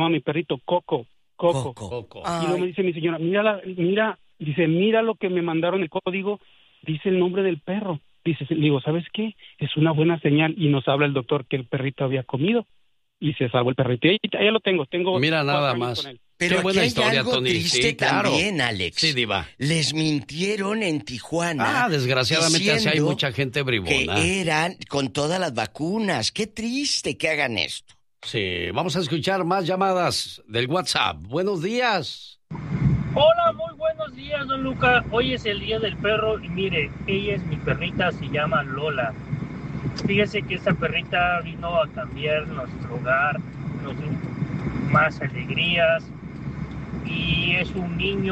a mi perrito Coco. Coco. Y luego me dice mi señora, mira lo que me mandaron el código, dice el nombre del perro. Dice, le digo, ¿sabes qué? Es una buena señal, y nos habla el doctor que el perrito había comido y se salvó el perrito. Y ya lo tengo. Mira nada más. Pero qué buena aquí hay historia, algo Tony. triste Sí, claro. también, Alex. Sí, Diva. Les mintieron en Tijuana. Desgraciadamente así hay mucha gente bribona. Que eran con todas las vacunas. Qué triste que hagan esto. Sí, vamos a escuchar más llamadas del WhatsApp. Buenos días. Hola, muy buenos días, don Luca. Hoy es el día del perro y mire, ella es mi perrita, se llama Lola. Fíjese que esa perrita vino a cambiar nuestro hogar, nos dio más alegrías, y es un niño,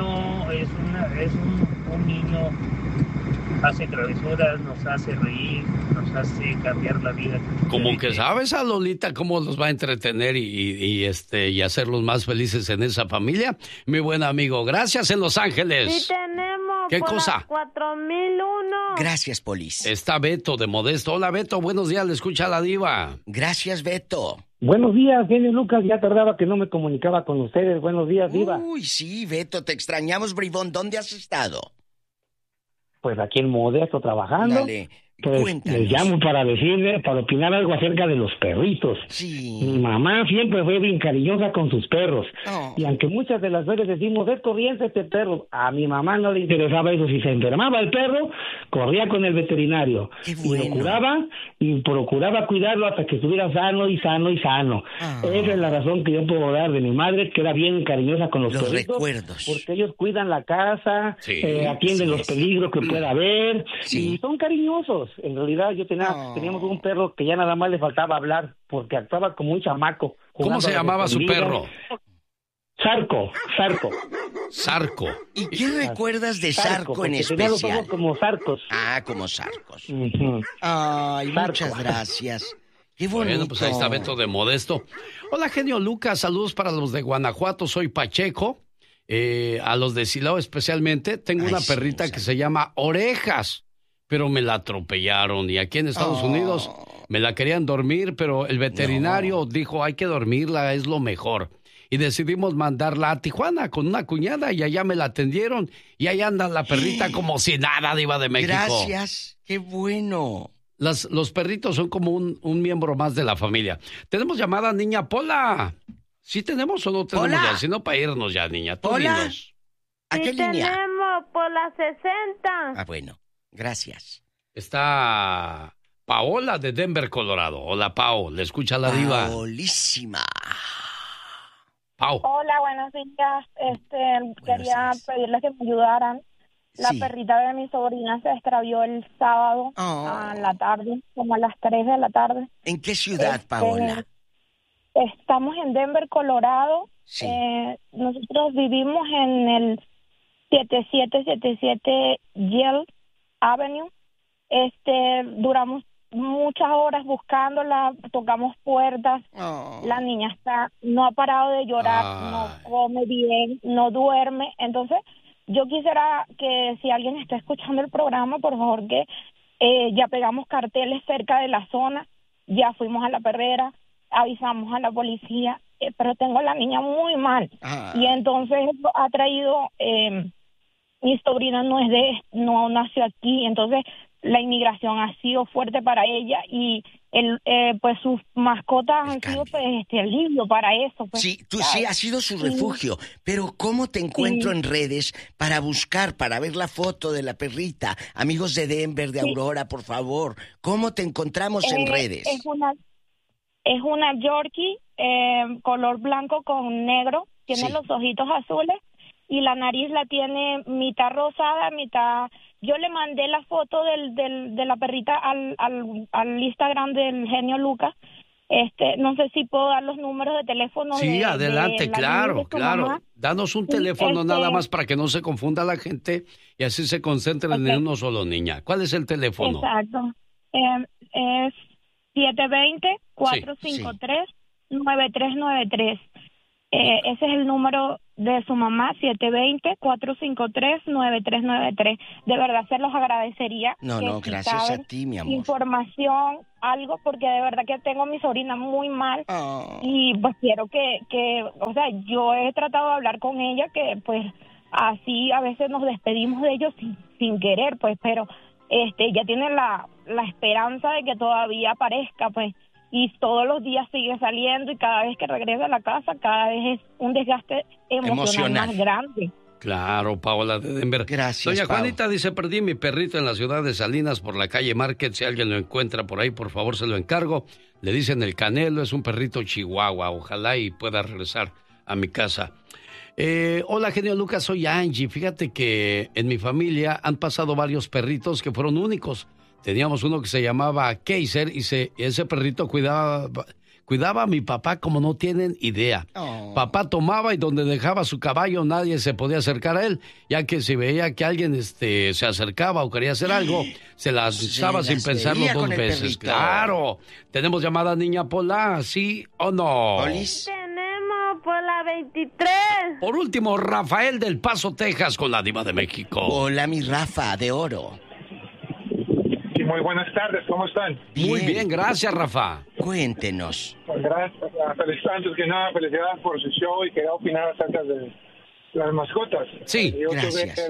un niño, hace travesuras, nos hace reír, nos hace cambiar la vida. Como que sabes a Lolita cómo los va a entretener y hacerlos más felices en esa familia. Mi buen amigo, gracias en Los Ángeles. Sí tenemos. ¿Qué cosa? 4001. Gracias, Polis. Está Beto de Modesto. Hola, Beto, buenos días, le escucha la Diva. Gracias, Beto. Buenos días, genio Lucas, ya tardaba que no me comunicaba con ustedes. Buenos días, Diva. Uy, sí, Beto, te extrañamos, bribón. ¿Dónde has estado? Pues aquí en Modesto trabajando. Dale, Pues les llamo para decirle, para opinar algo acerca de los perritos. Sí. Mi mamá siempre fue bien cariñosa con sus perros. Oh. Y aunque muchas de las veces decimos, es corriente este perro, a mi mamá no le interesaba eso. Si se enfermaba el perro, corría con el veterinario. Qué bueno. Y procuraba cuidarlo hasta que estuviera sano. Oh. Esa es la razón que yo puedo dar de mi madre, que era bien cariñosa con los perritos. Recuerdos. Porque ellos cuidan la casa, sí, atienden los peligros que pueda haber, sí. y son cariñosos. En realidad teníamos un perro que ya nada más le faltaba hablar, porque actuaba como un chamaco. ¿Cómo se llamaba su perro? Zarco. Zarco. ¿Y qué recuerdas de Zarco en Tenía los especial? ojos como zarcos. Ah, como Zarcos. Uh-huh. Ay, Zarco. muchas gracias. Qué bonito. Bueno, pues ahí está Beto de Modesto. Hola, genio Lucas, saludos para los de Guanajuato, soy Pacheco. A los de Silao especialmente, tengo una perrita que se llama Orejas, pero me la atropellaron, y aquí en Estados Unidos me la querían dormir, pero el veterinario dijo, hay que dormirla, es lo mejor. Y decidimos mandarla a Tijuana con una cuñada, y allá me la atendieron, y ahí anda la perrita como si nada, Diva de México. Gracias, qué bueno. Los perritos son como un miembro más de la familia. Tenemos llamada, niña Pola. ¿Sí tenemos o no tenemos Hola. ya? Si no, para irnos ya, niña. Tú Hola. dinos. ¿A qué Sí línea? tenemos por la 60. Ah, bueno, gracias. Está Paola de Denver, Colorado. Hola, Pao. Le escucha la Diva. Paolísima. Pao. Hola, buenos días. Quería días. pedirles que me ayudaran. La Sí. perrita de mi sobrina se extravió el sábado a la tarde, como a las 3 de la tarde. ¿En qué ciudad, Paola? Estamos en Denver, Colorado. Sí. Nosotros vivimos en el 7777 Yale Avenue. Duramos muchas horas buscándola, tocamos puertas. La niña no ha parado de llorar, no come bien, no duerme. Entonces, yo quisiera que si alguien está escuchando el programa, por favor, que ya pegamos carteles cerca de la zona, ya fuimos a la perrera, avisamos a la policía, pero tengo a la niña muy mal. Y entonces ha traído, mi sobrina no nació aquí, entonces la inmigración ha sido fuerte para ella, y pues sus mascotas han sido alivio para eso. Pues, sí, sí ha sido su refugio, pero ¿cómo te encuentro en redes para buscar, para ver la foto de la perrita? Amigos de Denver, de Aurora, por favor, ¿cómo te encontramos en redes? Es una Yorkie, color blanco con negro, tiene los ojitos azules y la nariz la tiene mitad rosada, mitad... Yo le mandé la foto de la perrita al Instagram del genio Lucas. No sé si puedo dar los números de teléfono. Sí, adelante, claro. Mamá. Danos un teléfono nada más para que no se confunda la gente y así se concentren en uno solo, niña. ¿Cuál es el teléfono? Exacto. Es 720-453-9393. Ese es el número de su mamá, 720-453-9393. De verdad se los agradecería. No, si gracias a ti, mi amor. Información, algo, porque de verdad que tengo a mi sobrina muy mal. Y pues quiero que, o sea, yo he tratado de hablar con ella, que pues así a veces nos despedimos de ellos sin querer, pues, pero ella tiene la esperanza de que todavía aparezca, pues, y todos los días sigue saliendo y cada vez que regresa a la casa, cada vez es un desgaste emocional más grande. Claro, Paola de Denver. Gracias, Doña Pau. Juanita dice, perdí mi perrito en la ciudad de Salinas por la calle Market. Si alguien lo encuentra por ahí, por favor, se lo encargo. Le dicen el Canelo, es un perrito chihuahua. Ojalá y pueda regresar a mi casa. Hola, genio Lucas, soy Angie. Fíjate que en mi familia han pasado varios perritos que fueron únicos. Teníamos uno que se llamaba Kaiser y ese perrito cuidaba a mi papá como no tienen idea. Papá tomaba y donde dejaba su caballo nadie se podía acercar a él, ya que si veía que alguien se acercaba o quería hacer algo, se lanzaba sin pensarlo dos veces. Claro. Tenemos llamada Niña Pola, ¿sí o no? Tenemos por la 23. Por último, Rafael del Paso, Texas, con la Diva de México. Hola, mi Rafa de oro. Muy buenas tardes, ¿cómo están? Muy bien, gracias, Rafa. Cuéntenos. Pues gracias, antes que nada, felicidades por su show y quería opinar acerca de las mascotas. Sí, yo gracias. tuve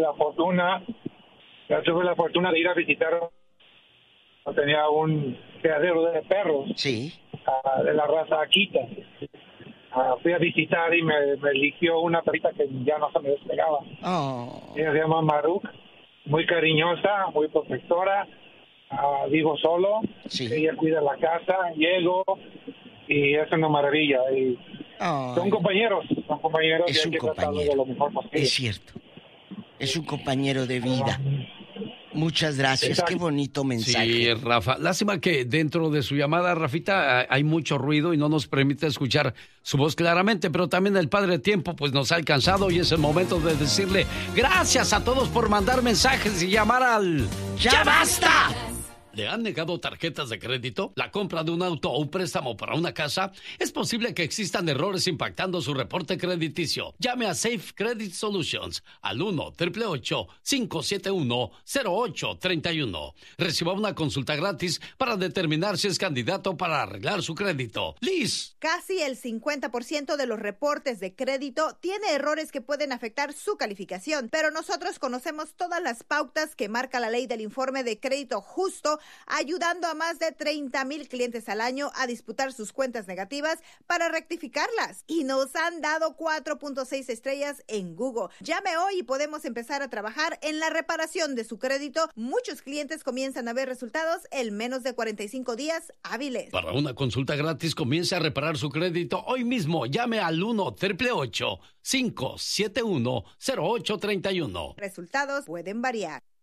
la fortuna de ir a visitar, tenía un criadero de perros, sí, de la raza Akita. Fui a visitar y me eligió una perrita que ya no se me despegaba. Ella se llama Maruk, muy cariñosa, muy protectora. Vivo solo, ella cuida la casa, llego y es una maravilla. Y son compañeros es y hay un que tratarlo de lo mejor posible. Es cierto, es un compañero de vida. Muchas gracias, Exacto. Qué bonito mensaje. Sí, Rafa. Lástima que dentro de su llamada, Rafita, hay mucho ruido y no nos permite escuchar su voz claramente, pero también el Padre Tiempo pues nos ha alcanzado y es el momento de decirle gracias a todos por mandar mensajes y llamar al... ¡Ya basta! ¿Le han negado tarjetas de crédito? ¿La compra de un auto o un préstamo para una casa? Es posible que existan errores impactando su reporte crediticio. Llame a Safe Credit Solutions al 1-888-571-0831. Reciba una consulta gratis para determinar si es candidato para arreglar su crédito. Liz. Casi el 50% de los reportes de crédito tiene errores que pueden afectar su calificación, pero nosotros conocemos todas las pautas que marca la ley del informe de crédito justo, ayudando a más de 30,000 clientes al año a disputar sus cuentas negativas para rectificarlas. Y nos han dado 4.6 estrellas en Google. Llame hoy y podemos empezar a trabajar en la reparación de su crédito. Muchos clientes comienzan a ver resultados en menos de 45 días hábiles. Para una consulta gratis, comience a reparar su crédito hoy mismo. Llame al 1-888-571-0831. Resultados pueden variar.